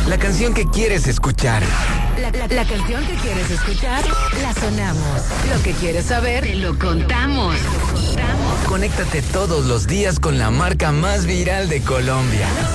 La canción que quieres escuchar. La canción que quieres escuchar, la sonamos. Lo que quieres saber, te lo contamos. Conéctate todos los días con la marca más viral de Colombia.